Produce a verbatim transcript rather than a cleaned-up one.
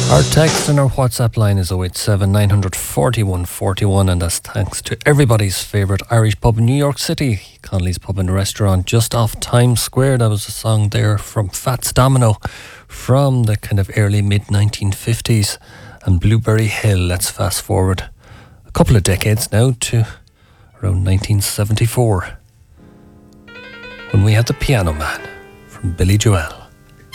Our text and our WhatsApp line is oh eight seven, nine four one, four one, and that's thanks to everybody's favourite Irish pub in New York City, Connolly's Pub and Restaurant, just off Times Square. That was a song there from Fats Domino from the kind of early mid nineteen fifties. And Blueberry Hill, let's fast forward a couple of decades now to around nineteen seventy-four, when we had The Piano Man from Billy Joel.